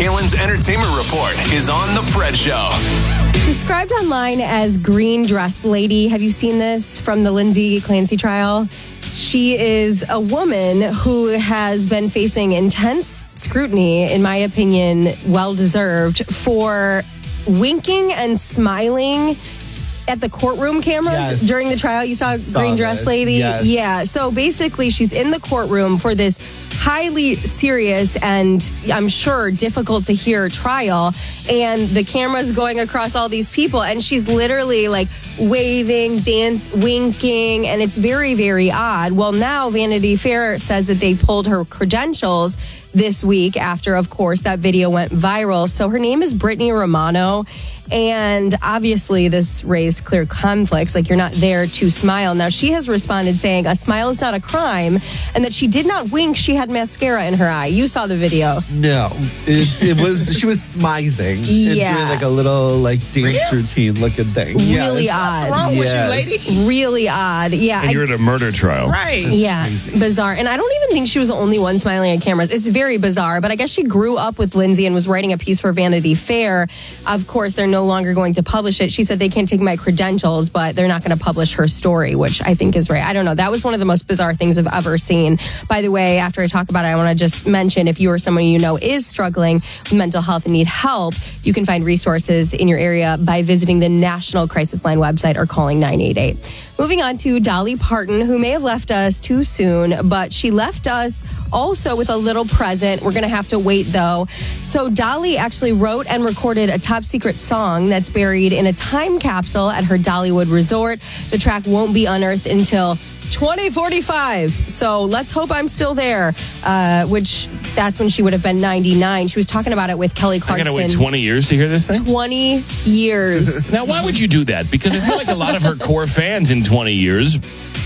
Kalen's Entertainment Report is on The Fred Show. Described online as green dress lady. Have you seen this from the Lindsay Clancy trial? She is a woman who has been facing intense scrutiny, in my opinion, well-deserved, for winking and smiling at the courtroom cameras during the trial. You saw green dress lady? Yes. Yeah. So basically, she's in the courtroom for this highly serious and I'm sure difficult to hear trial. And the camera's going across all these people. And she's literally like waving, winking. And it's very, very odd. Well, now Vanity Fair says that they pulled her credentials this week after, of course, that video went viral. So her name is Brittany Romano. And obviously this raised clear conflicts, like you're not there to smile. Now she has responded saying a smile is not a crime and that she did not wink. She had mascara in her eye. You saw the video. No, it was, she was smizing. Yeah. And doing like a little like dance routine looking thing. Really odd. What's wrong with you, lady? Really odd. Yeah. And you're at a murder trial. Right. Yeah, crazy. bizarre. And I don't even think she was the only one smiling at cameras. It's very bizarre, but I guess she grew up with Lindsay and was writing a piece for Vanity Fair. Of course, they're no longer going to publish it. She said they can't take my credentials, but they're not going to publish her story, which I think is right. I don't know. That was one of the most bizarre things I've ever seen. By the way, after I talk about it, I want to just mention if you or someone you know is struggling with mental health and need help, you can find resources in your area by visiting the National Crisis Line website or calling 988. Moving on to Dolly Parton, who may have left us too soon, but she left us also with a little present. We're going to have to wait, though. So Dolly actually wrote and recorded a top secret song that's buried in a time capsule at her Dollywood resort. The track won't be unearthed until 2045. So let's hope I'm still there, which that's when she would have been 99. She was talking about it with Kelly I Clarkson. got to wait 20 years to hear this thing? 20 years. Now, why would you do that? Because I feel like a lot of her core fans in 20 years,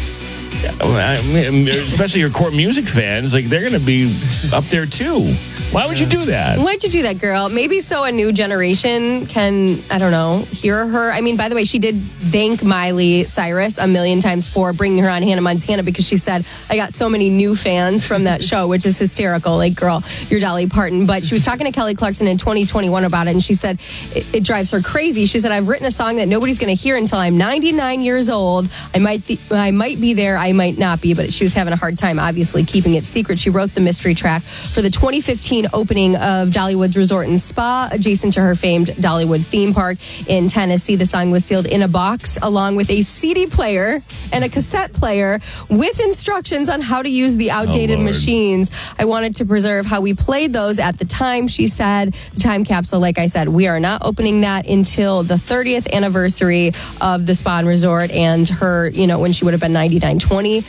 especially her core music fans, like they're going to be up there too. Why would you do that? Why'd you do that, girl? Maybe so a new generation can, I don't know, hear her. I mean, by the way, she did thank Miley Cyrus a million times for bringing her on Hannah Montana because she said, I got so many new fans from that show, which is hysterical. Like, girl, you're Dolly Parton. But she was talking to Kelly Clarkson in 2021 about it, and she said it drives her crazy. She said, I've written a song that nobody's going to hear until I'm 99 years old. I might be there, I might not be, but she was having a hard time, obviously, keeping it secret. She wrote the mystery track for the 2015 opening of Dollywood's Resort and Spa, adjacent to her famed Dollywood theme park in Tennessee. The song was sealed in a box along with a CD player and a cassette player with instructions on how to use the outdated machines. I wanted to preserve how we played those at the time, she said. The time capsule, like I said, we are not opening that until the 30th anniversary of the spa and resort and her, when she would have been 99,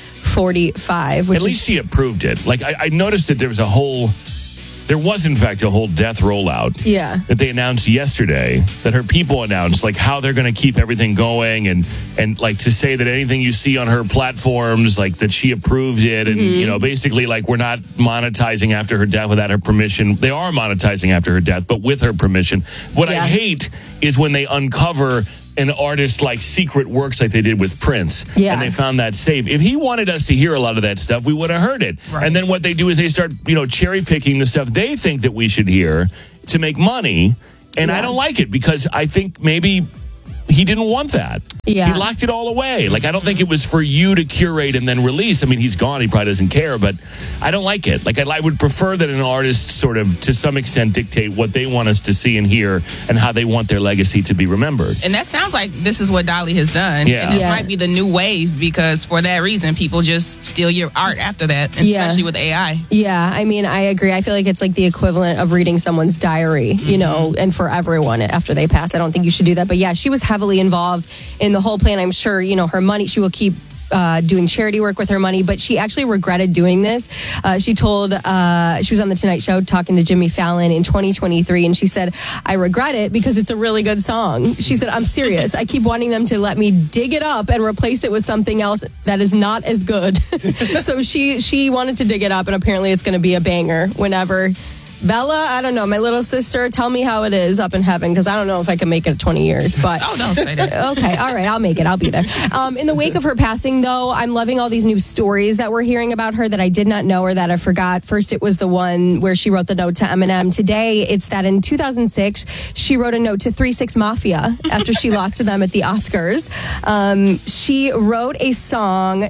2045. At least she approved it. Like, I noticed that there was, in fact, a whole death rollout that they announced yesterday, that her people announced, like, how they're going to keep everything going and like, to say that anything you see on her platforms, like, that she approved it. And, basically, like, we're not monetizing after her death without her permission. They are monetizing after her death, but with her permission. What I hate is when they uncover an artist like secret works like they did with Prince. Yeah. And they found that safe. If he wanted us to hear a lot of that stuff, we would have heard it. Right. And then what they do is they start, cherry picking the stuff they think that we should hear to make money. And I don't like it because I think maybe he didn't want that. Yeah. He locked it all away. Like, I don't think it was for you to curate and then release. I mean, he's gone. He probably doesn't care, but I don't like it. Like, I would prefer that an artist sort of, to some extent, dictate what they want us to see and hear and how they want their legacy to be remembered. And that sounds like this is what Dolly has done. Yeah. And this might be the new wave because for that reason, people just steal your art after that, especially with AI. Yeah, I mean, I agree. I feel like it's like the equivalent of reading someone's diary, and for everyone after they pass. I don't think you should do that. But yeah, she was heavily involved in the whole plan. I'm sure, her money, she will keep doing charity work with her money, but she actually regretted doing this. She told, she was on the Tonight Show talking to Jimmy Fallon in 2023, and she said, I regret it because it's a really good song. She said, I'm serious. I keep wanting them to let me dig it up and replace it with something else that is not as good. So she wanted to dig it up, and apparently it's going to be a banger whenever Bella, I don't know. My little sister, tell me how it is up in heaven, because I don't know if I can make it 20 years. But oh, don't say that. Okay, all right, I'll make it. I'll be there. In the wake of her passing, though, I'm loving all these new stories that we're hearing about her that I did not know or that I forgot. First, it was the one where she wrote the note to Eminem. Today, it's that in 2006, she wrote a note to 3 6 Mafia after she lost to them at the Oscars. She wrote a song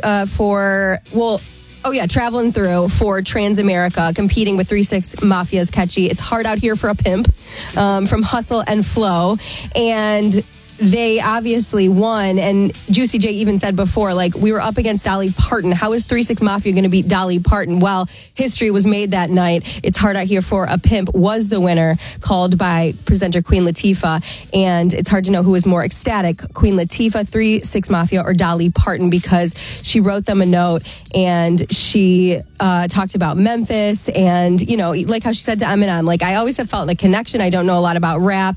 Traveling Through for Transamerica, competing with 3 6 Mafia's catchy It's Hard Out Here for a Pimp from Hustle and Flow. And they obviously won, and Juicy J even said before, like, we were up against Dolly Parton. How is 3 6 Mafia going to beat Dolly Parton? Well, history was made that night. It's Hard Out Here for a Pimp was the winner, called by presenter Queen Latifah, and it's hard to know who was more ecstatic, Queen Latifah, 3 6 Mafia, or Dolly Parton, because she wrote them a note, and she talked about Memphis, and, you know, like how she said to Eminem, like, I always have felt a connection. I don't know a lot about rap,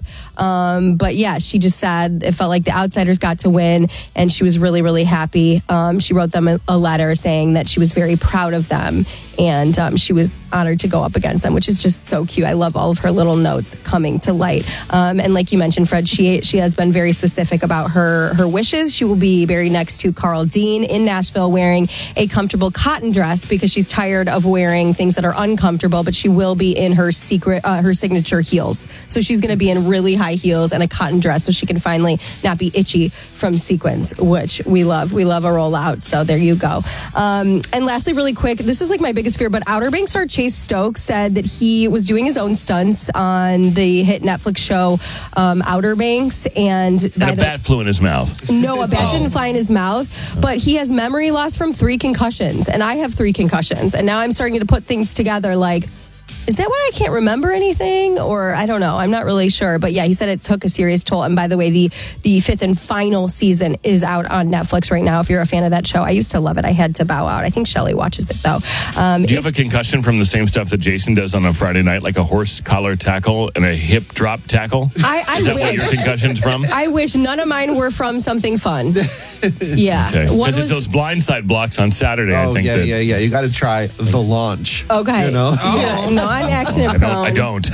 but yeah, she just said it felt like the outsiders got to win, and she was really, really happy. She wrote them a letter saying that she was very proud of them, and she was honored to go up against them, which is just so cute. I love all of her little notes coming to light. And like you mentioned, Fred, she has been very specific about her wishes. She will be buried next to Carl Dean in Nashville, wearing a comfortable cotton dress because she's tired of wearing things that are uncomfortable, but she will be in her signature heels. So she's going to be in really high heels and a cotton dress so she can finally not be itchy from sequins, which we love. We love a rollout. So there you go. And lastly, really quick, this is like my biggest fear, but Outer Banks star Chase Stokes said that he was doing his own stunts on the hit Netflix show Outer Banks, and a bat flew in his mouth. No, a bat didn't fly in his mouth, but he has memory loss from 3 concussions, and I have 3 concussions, and now I'm starting to put things together like, is that why I can't remember anything? Or I don't know. I'm not really sure. But yeah, he said it took a serious toll. And by the way, the 5th and final season is out on Netflix right now. If you're a fan of that show, I used to love it. I had to bow out. I think Shelly watches it, though. Do you have a concussion from the same stuff that Jason does on a Friday night, like a horse collar tackle and a hip drop tackle? Is that what your concussion's from? I wish none of mine were from something fun. Yeah. Because it's those blindside blocks on Saturday, I think. Yeah. You got to try the launch. Okay. You know? Yeah, no, I'm accident prone. I don't.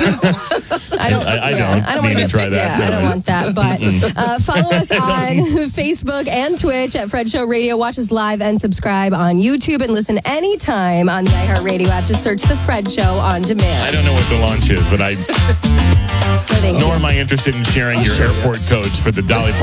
I don't need to try that. Yeah, I don't want that. But follow us on Facebook and Twitch at Fred Show Radio. Watch us live and subscribe on YouTube, and listen anytime on the iHeartRadio app. Just search The Fred Show on demand. I don't know what the launch is, but nor am I interested in sharing your airport codes for the Dolly